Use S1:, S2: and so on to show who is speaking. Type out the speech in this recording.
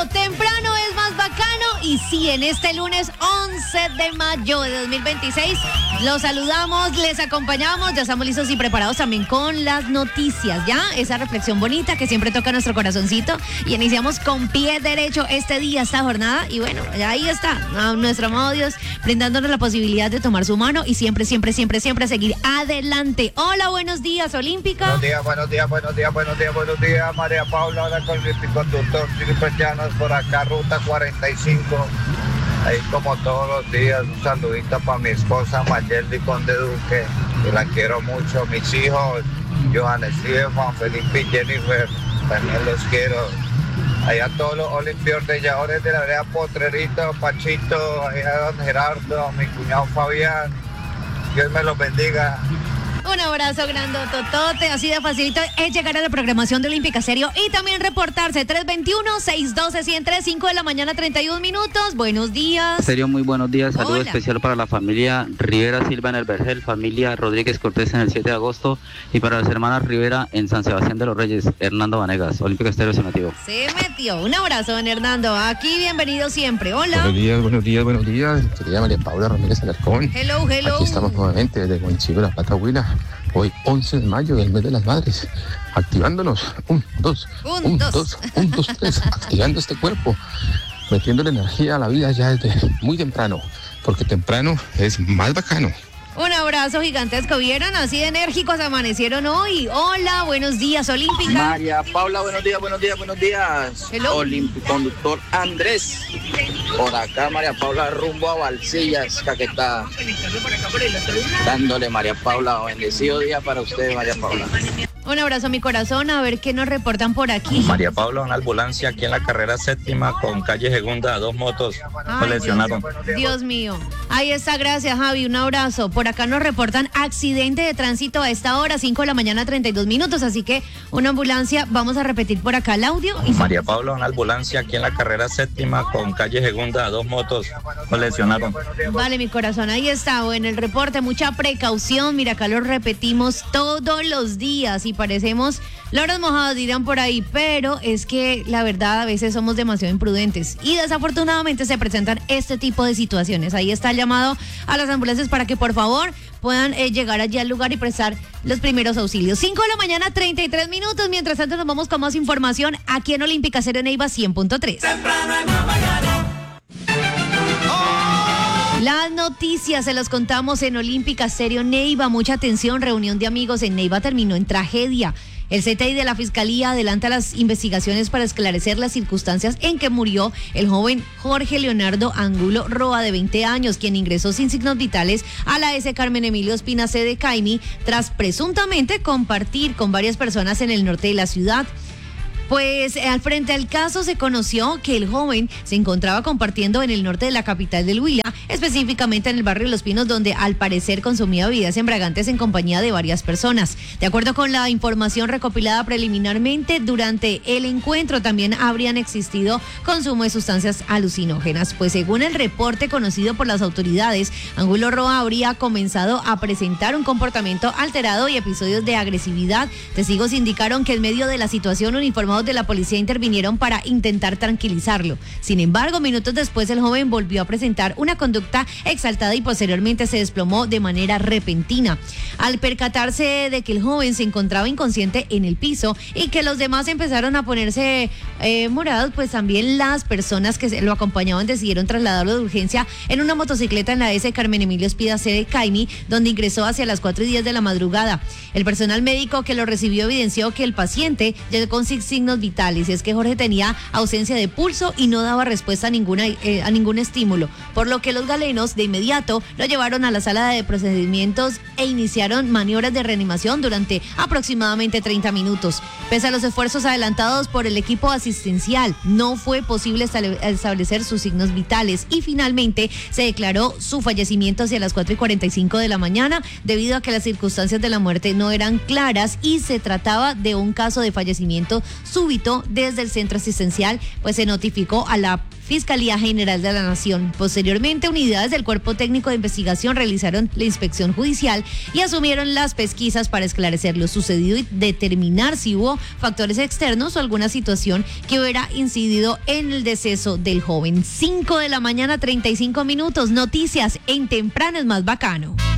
S1: claro, temprano es más bacano. Y sí, en este lunes 11 de mayo de 2026 los saludamos, les acompañamos, ya estamos listos y preparados también con las noticias, ¿ya? Esa reflexión bonita que siempre toca nuestro corazoncito. Y iniciamos con pie derecho este día, esta jornada. Y bueno, ahí está, a nuestro amado Dios, brindándonos la posibilidad de tomar su mano y siempre seguir adelante. Hola, buenos días, Olímpica.
S2: Buenos días, María Paula, ahora con mi conductor Filipe Llanos por acá, ruta 45. Ahí como todos los días, un saludito para mi esposa Mayeldi Conde Duque, que la quiero mucho, mis hijos, Johan Steven, Juan Felipe y Jennifer, también los quiero. Allá todos los olimpiordelladores de la vereda Potrerito, Pachito, allá don Gerardo, mi cuñado Fabián, Dios me los bendiga.
S1: Un abrazo grandototote, así de facilito es llegar a la programación de Olímpica Estéreo y también reportarse 321-612-103, 5 de la mañana, 31 minutos. Buenos días.
S3: Estéreo, muy buenos días. Saludo
S1: Hola.
S3: especial para la familia Rivera Silva en el Vergel, familia Rodríguez Cortés en el 7 de agosto y para las hermanas Rivera en San Sebastián de los Reyes, Hernando Vanegas. Olímpica Estéreo se metió.
S1: Se metió. Un abrazo, don Hernando. Aquí bienvenido siempre. Hola.
S4: Buenos días. Querida María Paula Ramírez Alarcón.
S1: Hello.
S4: Aquí estamos nuevamente desde Guanchigo, La Plata, Huila. Hoy 11 de mayo del mes de las madres. Activándonos. 1, 2, 3. Activando este cuerpo. Metiéndole energía a la vida ya desde muy temprano. Porque temprano es más bacano.
S1: Un abrazo gigantesco. ¿Vieron? Así de enérgicos amanecieron hoy. Hola, buenos días, Olímpica.
S5: María Paula, buenos días.
S1: Hello.
S5: Conductor Andrés. Por acá, María Paula, rumbo a Balsillas, Caquetá. Dándole, María Paula, bendecido día para usted, María Paula.
S1: Un abrazo a mi corazón, a ver qué nos reportan por aquí.
S6: María Paula, una ambulancia aquí en la carrera séptima con calle Segunda, 2 motos lesionaron.
S1: Dios mío. Ahí está, gracias, Javi, un abrazo. Por acá nos reportan accidente de tránsito a esta hora, 5 de la mañana, 32 minutos, así que una ambulancia, vamos a repetir por acá el audio.
S6: María Paula, una ambulancia aquí en la carrera séptima con calle Segunda, 2 motos lesionaron.
S1: Vale, mi corazón, ahí está, en el reporte, mucha precaución, mira, acá lo repetimos todos los días y parecemos loros mojados, dirán por ahí, pero es que la verdad a veces somos demasiado imprudentes y desafortunadamente se presentan este tipo de situaciones. Ahí está el llamado a las ambulancias para que por favor puedan llegar allí al lugar y prestar los primeros auxilios. 5 de la mañana, 33 minutos, mientras tanto nos vamos con más información aquí en Olímpica Estéreo Neiva 100.3. Las noticias se las contamos en Olímpica Estéreo Neiva. Mucha atención, reunión de amigos en Neiva terminó en tragedia. El CTI de la Fiscalía adelanta las investigaciones para esclarecer las circunstancias en que murió el joven Jorge Leonardo Angulo Roa, de 20 años, quien ingresó sin signos vitales a la S. Carmen Emilio Espina C. de Caimi tras presuntamente compartir con varias personas en el norte de la ciudad. Pues al frente al caso se conoció que el joven se encontraba compartiendo en el norte de la capital del Huila, específicamente en el barrio Los Pinos, donde al parecer consumía bebidas embriagantes en compañía de varias personas. De acuerdo con la información recopilada preliminarmente, durante el encuentro también habrían existido consumo de sustancias alucinógenas. Pues según el reporte conocido por las autoridades, Angulo Roa habría comenzado a presentar un comportamiento alterado y episodios de agresividad. Testigos indicaron que en medio de la situación, uniformados de la policía intervinieron para intentar tranquilizarlo. Sin embargo, minutos después el joven volvió a presentar una conducta exaltada y posteriormente se desplomó de manera repentina. Al percatarse de que el joven se encontraba inconsciente en el piso y que los demás empezaron a ponerse morados, pues también las personas que lo acompañaban decidieron trasladarlo de urgencia en una motocicleta en la S. Carmen Emilio Espina C. de Caimi, donde ingresó hacia las 4:10 de la madrugada. El personal médico que lo recibió evidenció que el paciente llegó con signos vitales, y es que Jorge tenía ausencia de pulso y no daba respuesta a ningún estímulo, por lo que los galenos de inmediato lo llevaron a la sala de procedimientos e iniciaron maniobras de reanimación durante aproximadamente 30 minutos. Pese a los esfuerzos adelantados por el equipo asistencial, no fue posible establecer sus signos vitales y finalmente se declaró su fallecimiento hacia las 4:45 de la mañana, debido a que las circunstancias de la muerte no eran claras y se trataba de un caso de fallecimiento súbito desde el centro asistencial, pues se notificó a la Fiscalía General de la Nación. Posteriormente, unidades del Cuerpo Técnico de Investigación realizaron la inspección judicial y asumieron las pesquisas para esclarecer lo sucedido y determinar si hubo factores externos o alguna situación que hubiera incidido en el deceso del joven. 5 de la mañana, 35 minutos. Noticias en Temprano es más bacano.